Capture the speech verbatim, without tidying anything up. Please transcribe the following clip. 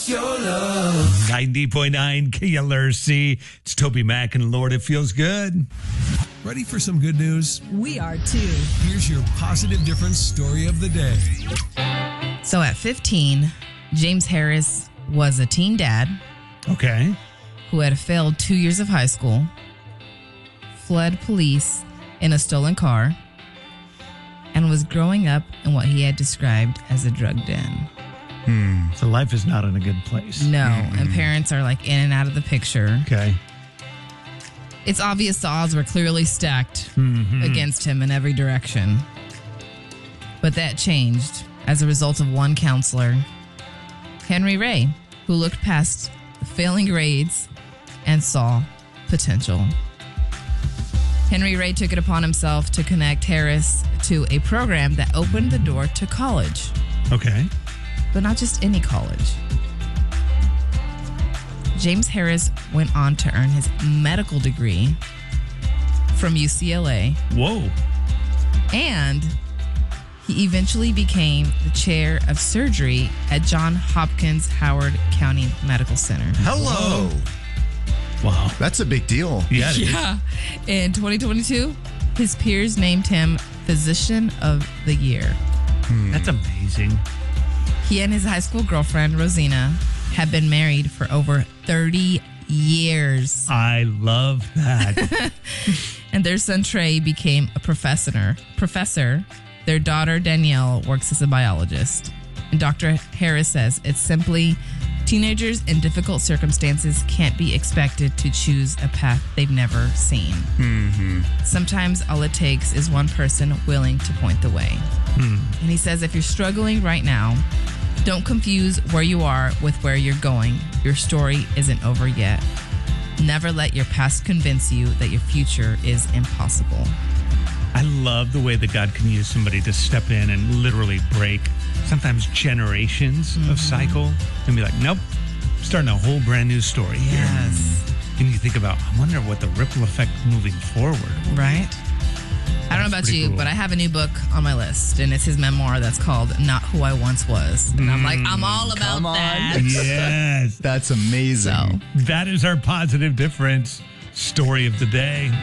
your love. ninety point nine K L R C. It's Toby Mac and Lord, it feels good. Ready for some good news? We are too. Here's your positive difference story of the day. So at fifteen, James Harris was a teen dad Okay. who had failed two years of high school, fled police in a stolen car, and was growing up in what he had described as a drug den. Hmm. So life is not in a good place. No, Mm-hmm. and parents are like in and out of the picture. Okay. It's obvious the odds were clearly stacked Mm-hmm. against him in every direction. But that changed as a result of one counselor, Henry Ray, who looked past the failing grades and saw potential. Henry Ray took it upon himself to connect Harris to a program that opened the door to college, Okay. but not just any college. James Harris went on to earn his medical degree from U C L A, Whoa. and he eventually became the chair of surgery at Johns Hopkins Howard County Medical Center. Hello. Wow. That's a big deal. Yeah. it is. Yeah. In twenty twenty-two, his peers named him Physician of the Year. That's amazing. He and his high school girlfriend, Rosina, have been married for over thirty years. I love that. And their son, Trey, became a professor. Professor. Their daughter, Danielle, works as a biologist. And Doctor Harris says it's simply teenagers in difficult circumstances can't be expected to choose a path they've never seen. Mm-hmm. Sometimes all it takes is one person willing to point the way. Hmm. And he says if you're struggling right now, don't confuse where you are with where you're going. Your story isn't over yet. Never let your past convince you that your future is impossible. I love the way that God can use somebody to step in and literally break sometimes generations Mm-hmm. of cycle and be like, nope, starting a whole brand new story here. Yes. And you think about, I wonder what the ripple effect moving forward will be. Right? I don't know That's about pretty you, cool. but I have a new book on my list, and it's his memoir that's called Not Who I Once Was. And I'm like, I'm all about Come on. that. Yes. That's amazing. So. That is our positive difference story of the day.